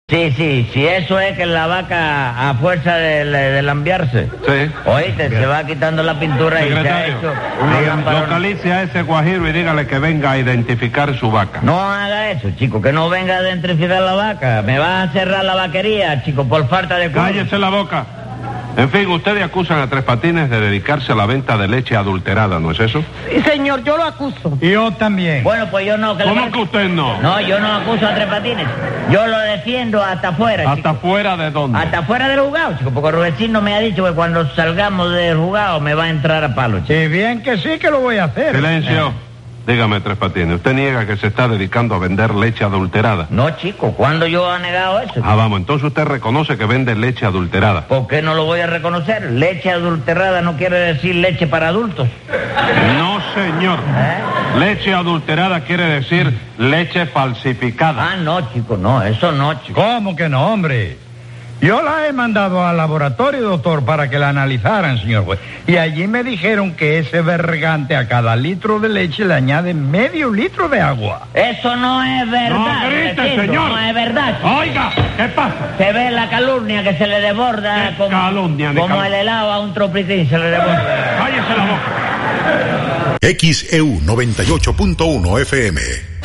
Sí, eso es que la vaca a fuerza de lambiarse. Sí. Oíste, se va quitando la pintura y se ha hecho una lamparona. Localice a ese guajiro y dígale que venga a identificar su vaca. No haga eso, chico, que no venga a identificar la vaca. Me va a cerrar la vaquería, chico, por falta de... Cállese la boca. En fin, ustedes acusan a Tres Patines de dedicarse a la venta de leche adulterada, ¿no es eso? Sí, señor, yo lo acuso. Y yo también. Bueno, pues yo no... ¿Cómo que usted no? No, yo no acuso a Tres Patines. Yo lo defiendo hasta afuera, chico. ¿Hasta fuera de dónde? Hasta fuera del juzgado, chico, porque Rudecindo me ha dicho que cuando salgamos del juzgado me va a entrar a palo, chico. Sí, bien que sí que lo voy a hacer. Silencio. Dígame, Tres Patines, ¿usted niega que se está dedicando a vender leche adulterada? No, chico, ¿cuándo yo he negado eso? Vamos, entonces usted reconoce que vende leche adulterada. ¿Por qué no lo voy a reconocer? Leche adulterada no quiere decir leche para adultos. No, señor. Leche adulterada quiere decir leche falsificada. No, chico, no, eso no, chico. ¿Cómo que no, hombre? Yo la he mandado al laboratorio, doctor, para que la analizaran, señor juez. Y allí me dijeron que ese bergante a cada litro de leche le añade medio litro de agua. Eso no es verdad. No grite, señor. No es verdad, chico. Oiga, ¿qué pasa? Se ve la calumnia que se le desborda como el helado a un tropiquín se le desborda. Cállese la boca. XEU 98.1 FM.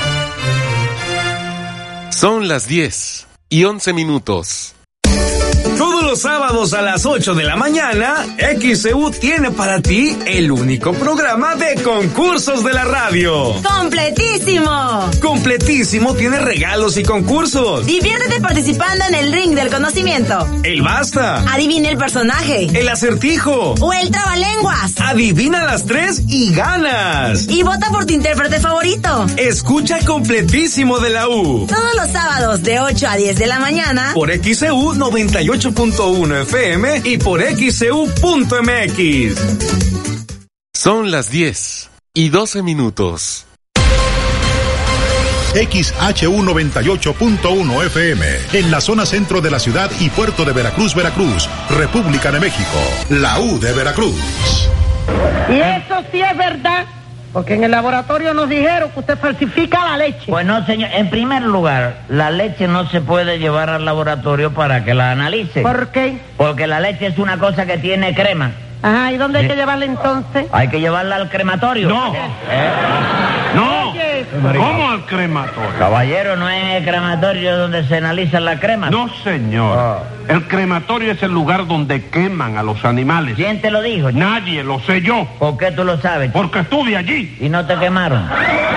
Son las 10:11. Todos los sábados a las 8 de la mañana, XEU tiene para ti el único programa de concursos de la radio. ¡Completísimo! Completísimo tiene regalos y concursos. Diviértete participando en el ring del conocimiento. El basta. Adivina el personaje. El acertijo. O el trabalenguas. Adivina las 3 y ganas. Y vota por tu intérprete favorito. Escucha Completísimo de la U. Todos los sábados de 8 a 10 de la mañana. Por XEU 98.1 FM y por XEU.mx. Son las 10:12. XHU 98.1 FM, en la zona centro de la ciudad y puerto de Veracruz, República de México, la U de Veracruz. Y eso sí es verdad, porque en el laboratorio nos dijeron que usted falsifica la leche. Pues no, señor. En primer lugar, la leche no se puede llevar al laboratorio para que la analice. ¿Por qué? Porque la leche es una cosa que tiene crema. Ajá, ¿y dónde hay que llevarla entonces? Hay que llevarla al crematorio. No. No. ¿Cómo al crematorio? Caballero, no es en el crematorio donde se analizan las cremas. No, señor. El crematorio es el lugar donde queman a los animales. ¿Quién te lo dijo? Nadie, lo sé yo. ¿Por qué tú lo sabes? Porque estuve allí. ¿Y no te quemaron?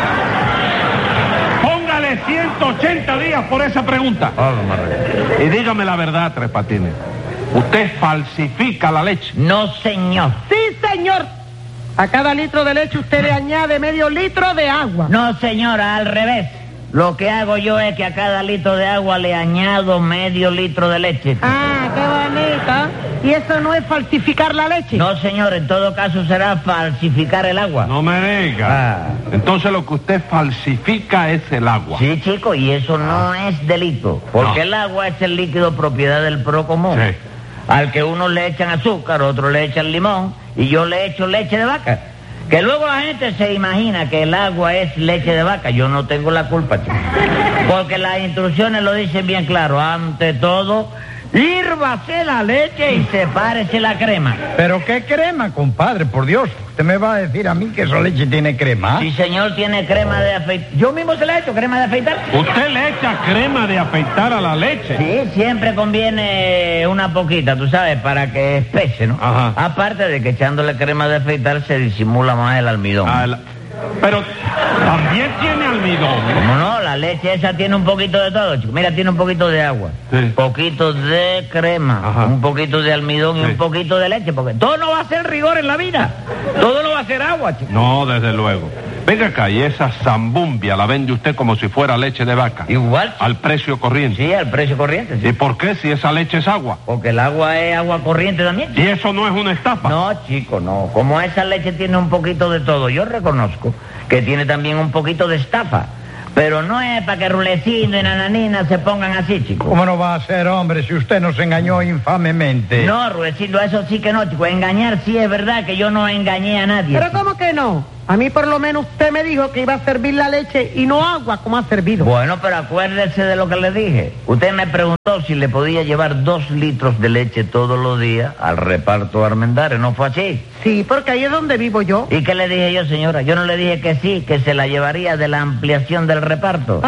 Póngale 180 días por esa pregunta. Y dígame la verdad, Tres Patines. ¿Usted falsifica la leche? No, señor. Sí, señor. A cada litro de leche usted le añade medio litro de agua. No, señora, al revés. Lo que hago yo es que a cada litro de agua le añado medio litro de leche. Ah, qué bonito. ¿Y eso no es falsificar la leche? No, señor, en todo caso será falsificar el agua. No me diga. Entonces lo que usted falsifica es el agua. Sí, chico, y eso no es delito. Porque el agua es el líquido propiedad del procomún. Sí. Al que uno le echan azúcar, otro le echan limón, y yo le echo leche de vaca. Que luego la gente se imagina que el agua es leche de vaca. Yo no tengo la culpa, chico. Porque las instrucciones lo dicen bien claro. Ante todo, hírvase la leche y sepárese la crema. ¿Pero qué crema, compadre? Por Dios, ¿usted me va a decir a mí que esa leche tiene crema? Sí, señor, tiene crema de afeitar. Yo mismo se la he hecho, crema de afeitar. ¿Usted le echa crema de afeitar a la leche? Sí, siempre conviene una poquita, tú sabes, para que espese, ¿no? Ajá. Aparte de que echándole crema de afeitar se disimula más el almidón. Pero también tiene almidón. ¿Cómo no? La leche esa tiene un poquito de todo, chico. Mira, tiene un poquito de agua, un poquito de crema, un poquito de almidón y un poquito de leche, porque todo no va a ser rigor en la vida. Todo no va a ser agua, chico. No, desde luego. Venga acá, y esa zambumbia la vende usted como si fuera leche de vaca. Igual, chico. Al precio corriente. Sí, al precio corriente, sí. ¿Y por qué si esa leche es agua? Porque el agua es agua corriente también, chico. ¿Y eso no es una estafa? No, chico, no. Como esa leche tiene un poquito de todo, yo reconozco que tiene también un poquito de estafa. Pero no es para que Rulecindo y Nananina se pongan así, chico. ¿Cómo no va a ser, hombre, si usted nos engañó infamemente? No, Rulecindo, eso sí que no, chico. Engañar sí es verdad que yo no engañé a nadie. ¿Pero cómo que no? A mí por lo menos usted me dijo que iba a servir la leche y no agua como ha servido. Bueno, pero acuérdese de lo que le dije. Usted me preguntó si le podía llevar 2 litros de leche todos los días al reparto Armendáriz, ¿no fue así? Sí, porque ahí es donde vivo yo. ¿Y qué le dije yo, señora? Yo no le dije que sí, que se la llevaría de la ampliación del reparto.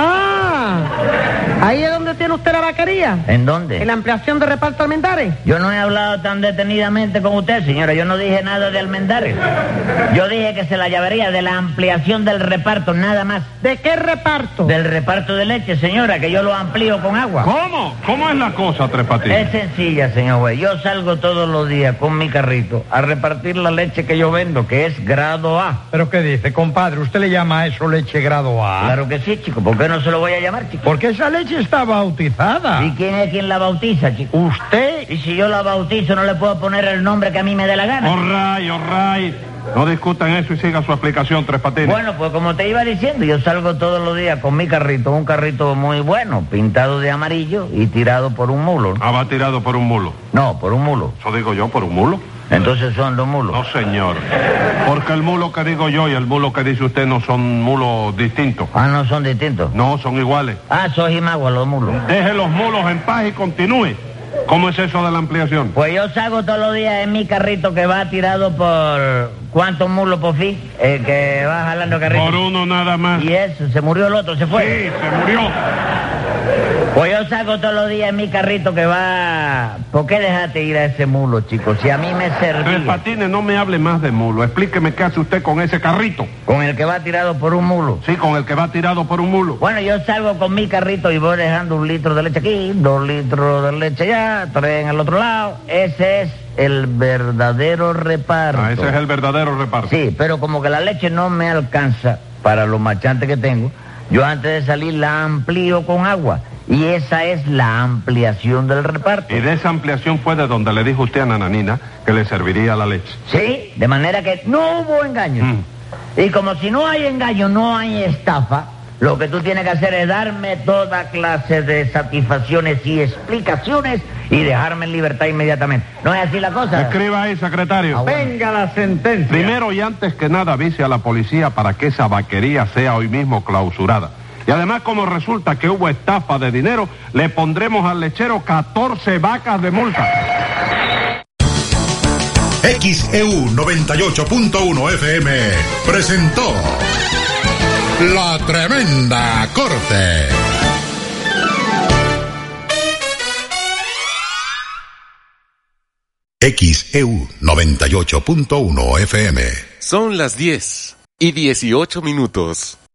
Ahí es donde tiene usted la vaquería. ¿En dónde? En la ampliación de reparto Armendáriz. Yo no he hablado tan detenidamente con usted, señora. Yo no dije nada de Armendáriz. Yo dije que se la llevaría de la ampliación del reparto, nada más. ¿De qué reparto? Del reparto de leche, señora, que yo lo amplío con agua. ¿Cómo? ¿Cómo es la cosa, Tres Patines? Es sencilla, señor juez. Yo salgo todos los días con mi carrito a repartir la leche que yo vendo, que es grado A. ¿Pero qué dice, compadre? ¿Usted le llama a eso leche grado A? Claro que sí, chico. ¿Por qué no se lo voy a llamar, chico? Porque esa leche está bautizada. ¿Y quién es quien la bautiza, chico? ¿Usted? Y si yo la bautizo, no le puedo poner el nombre que a mí me dé la gana. All right. No discutan eso y siga su explicación, Tres Patines. Bueno, pues como te iba diciendo, yo salgo todos los días con mi carrito, un carrito muy bueno, pintado de amarillo y tirado por un mulo. Ah, va tirado por un mulo. No, por un mulo. Eso digo yo, por un mulo. Entonces son 2 mulos. No, señor. Porque el mulo que digo yo y el mulo que dice usted no son mulos distintos. Ah, no son distintos. No, son iguales. Ah, soy Jimagua, los mulos. Deje los mulos en paz y continúe. ¿Cómo es eso de la ampliación? Pues yo salgo todos los días en mi carrito que va tirado por... ¿Cuántos mulos por fin? Que va jalando carrito. Por uno nada más. Y eso, se murió el otro, se fue. Sí, se murió. Pues yo salgo todos los días en mi carrito que va... ¿Por qué dejaste ir a ese mulo, chicos? Si a mí me servía... Tres Patines, no me hable más de mulo. Explíqueme qué hace usted con ese carrito. Con el que va tirado por un mulo. Sí, con el que va tirado por un mulo. Bueno, yo salgo con mi carrito y voy dejando 1 litro de leche aquí, 2 litros de leche allá, 3 en el otro lado. Ese es el verdadero reparto. Ah, ese es el verdadero reparto. Sí, pero como que la leche no me alcanza para los machantes que tengo, yo antes de salir la amplío con agua. Y esa es la ampliación del reparto. Y de esa ampliación fue de donde le dijo usted a Nananina que le serviría la leche. Sí, de manera que no hubo engaño. Y como si no hay engaño, no hay estafa, lo que tú tienes que hacer es darme toda clase de satisfacciones y explicaciones y dejarme en libertad inmediatamente. ¿No es así la cosa? Escriba ahí, secretario. Ah, bueno. Venga la sentencia. Primero y antes que nada avise a la policía para que esa vaquería sea hoy mismo clausurada. Y además, como resulta que hubo estafa de dinero, le pondremos al lechero 14 vacas de multa. XEU 98.1 FM presentó La Tremenda Corte. XEU 98.1 FM. Son las 10:18.